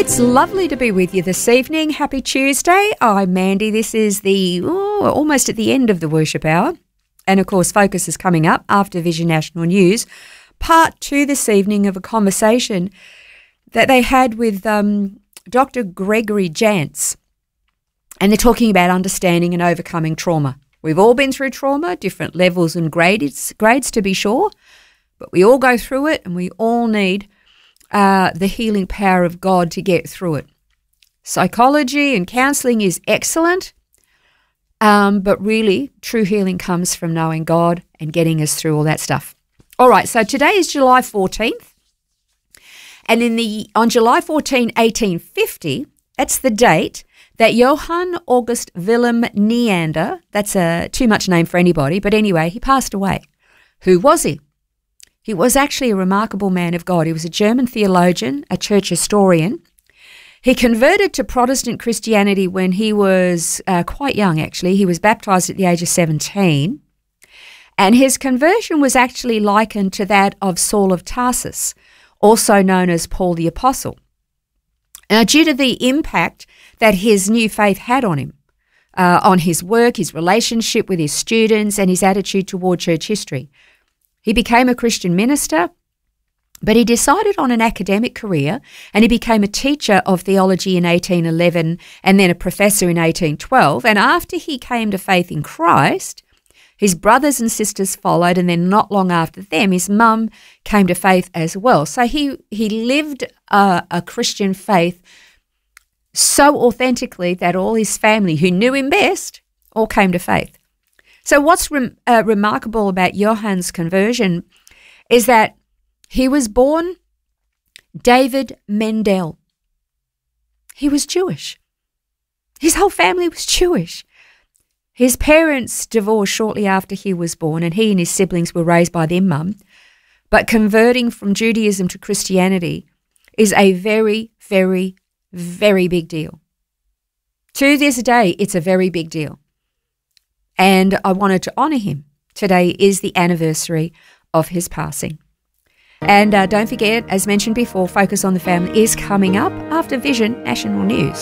It's lovely to be with you this evening. Happy Tuesday. I'm Mandy. This is almost at the end of the worship hour. And of course, Focus is coming up after Vision National News. Part 2 this evening of a conversation that they had with Dr. Gregory Jantz. And they're talking about understanding and overcoming trauma. We've all been through trauma, different levels and grades to be sure, but we all go through it and we all need the healing power of God to get through it. Psychology and counselling is excellent, but really true healing comes from knowing God and getting us through all that stuff. All right, so today is July 14th, and on July 14, 1850, that's the date that Johann August Wilhelm Neander, that's a too much name for anybody, but anyway, he passed away. Who was he? He was actually a remarkable man of God. He was a German theologian, a church historian. He converted to Protestant Christianity when he was quite young, actually. He was baptized at the age of 17. And his conversion was actually likened to that of Saul of Tarsus, also known as Paul the Apostle. Now, due to the impact that his new faith had on him, on his work, his relationship with his students, and his attitude toward church history, he became a Christian minister, but he decided on an academic career and he became a teacher of theology in 1811 and then a professor in 1812. And after he came to faith in Christ, his brothers and sisters followed, and then not long after them, his mum came to faith as well. So he lived a Christian faith so authentically that all his family, who knew him best, all came to faith. So what's remarkable about Johann's conversion is that he was born David Mendel. He was Jewish. His whole family was Jewish. His parents divorced shortly after he was born, and he and his siblings were raised by their mum. But converting from Judaism to Christianity is a very, very, very big deal. To this day, it's a very big deal. And I wanted to honour him. Today is the anniversary of his passing. And don't forget, as mentioned before, Focus on the Family is coming up after Vision National News.